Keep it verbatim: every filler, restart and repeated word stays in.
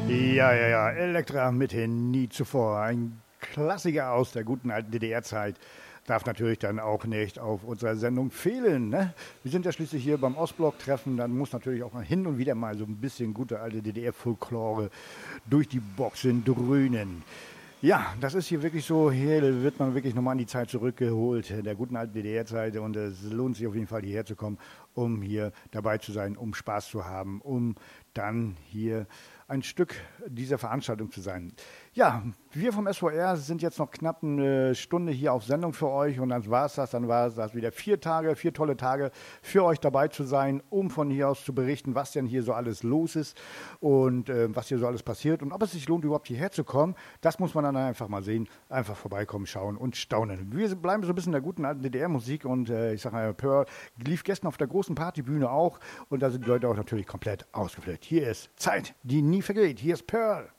Ja, ja, ja, Elektra mithin nie zuvor. Ein Klassiker aus der guten alten D D R-Zeit. Darf natürlich dann auch nicht auf unserer Sendung fehlen. Ne? Wir sind ja schließlich hier beim Ostblock-Treffen. Dann muss natürlich auch hin und wieder mal so ein bisschen gute alte D D R-Folklore durch die Boxen dröhnen. Ja, das ist hier wirklich so, hier wird man wirklich nochmal an die Zeit zurückgeholt, der guten alten D D R-Zeit, und es lohnt sich auf jeden Fall hierher zu kommen, um hier dabei zu sein, um Spaß zu haben, um dann hier ein Stück dieser Veranstaltung zu sein. Ja, wir vom S V R sind jetzt noch knapp eine Stunde hier auf Sendung für euch, und dann war es das, dann war es das wieder vier Tage, vier tolle Tage für euch dabei zu sein, um von hier aus zu berichten, was denn hier so alles los ist und äh, was hier so alles passiert und ob es sich lohnt, überhaupt hierher zu kommen. Das muss man dann einfach mal sehen, einfach vorbeikommen, schauen und staunen. Wir bleiben so ein bisschen in der guten alten D D R-Musik, und äh, ich sage mal, Pearl lief gestern auf der großen Partybühne auch, und da sind die Leute auch natürlich komplett ausgeflippt. Hier ist Zeit, die nie vergeht. Hier ist Pearl.